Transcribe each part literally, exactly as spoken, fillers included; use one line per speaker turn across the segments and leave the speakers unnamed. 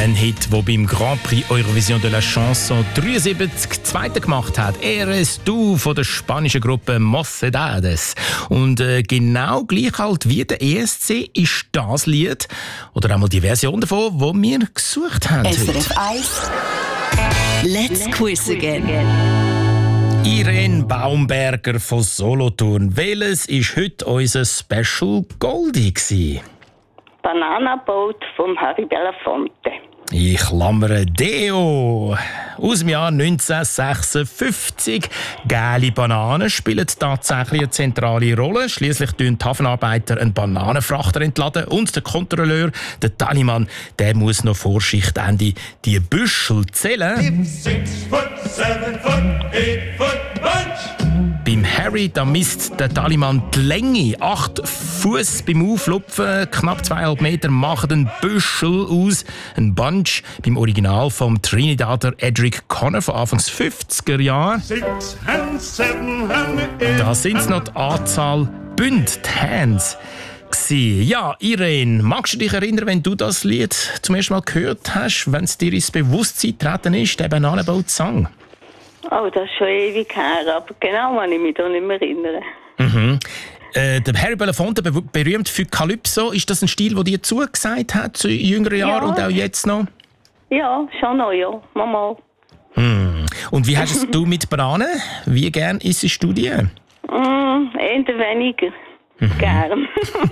Ein Hit, der beim Grand Prix Eurovision de la Chanson dreiundsiebzig Zweiter gemacht hat. «Eres du» von der spanischen Gruppe Mocedades. Und äh, genau gleich halt wie der E S C ist das Lied, oder einmal die Version davon, die wir gesucht haben.
S R F eins Let's Quiz Again.
Irene Baumberger von Solothurn. Welches war heute unser Special Goldie gewesen?
Banana Boat von Harry Belafonte.
Ich klammere Deo. Aus dem Jahr neunzehnhundertsechsundfünfzig. Gelbe Bananen spielen tatsächlich eine zentrale Rolle. Schliesslich entladen die Hafenarbeiter einen Bananenfrachter entladen und der Kontrolleur, der Tallymann, der muss noch vor Schichtende die Büschel zählen.
Six foot, seven foot, eight foot bunch.
Beim Harry da misst der Tallymann die Länge. Acht Fuß beim Auflupfen, knapp zweieinhalb Meter machen einen Büschel aus. Ein Bunch beim Original vom Trinidader Edric Conner von Anfangs fünfziger Jahre.
Six and seven and eight.
Da sind es noch die Anzahl Bünde, die Hands. Ja, Irene, magst du dich erinnern, wenn du das Lied zum ersten Mal gehört hast, wenn es dir ins Bewusstsein getreten ist, der Bananenboat-Song?
Oh, das ist schon ewig her, aber genau kann ich mich da nicht mehr erinnern.
Mhm. Äh, der Harry Belafonte, be- berühmt für Calypso, ist das ein Stil, der dir zugesagt hat zu jüngeren Jahren
Ja.
und auch jetzt noch?
Ja, schon noch, ja. Mama.
Hm. Und wie hast du mit Bananen? Wie gern isst du die?
Mm, eher weniger. Gern.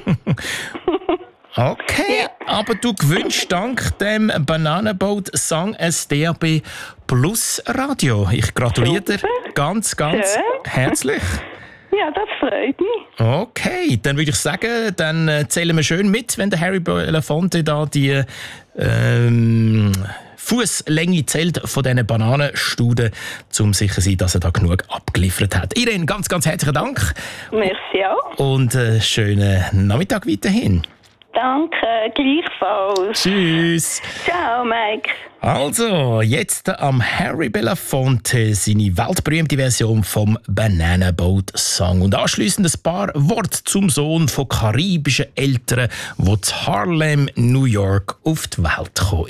Okay,
Ja.
aber du gewünscht dank dem Bananenboat-Song ein D A B Plus Radio. Ich gratuliere dir
Super.
ganz, ganz
Schön.
herzlich.
Ja, das freut mich.
Okay, dann würde ich sagen, dann äh, zählen wir schön mit, wenn der Harry Belafonte da die ähm, Fußlänge zählt von diesen Bananenstuden, um sicher zu sein, dass er da genug abgeliefert hat. Irene, ganz, ganz herzlichen Dank
Merci auch.
und äh, schönen Nachmittag weiterhin.
Danke, gleichfalls.
Tschüss.
Ciao, Mike.
Also, jetzt am Harry Belafonte seine weltberühmte Version vom Banana Boat Song. Und anschliessend ein paar Worte zum Sohn von karibischen Eltern, der zu Harlem, New York, auf die Welt gekommen ist.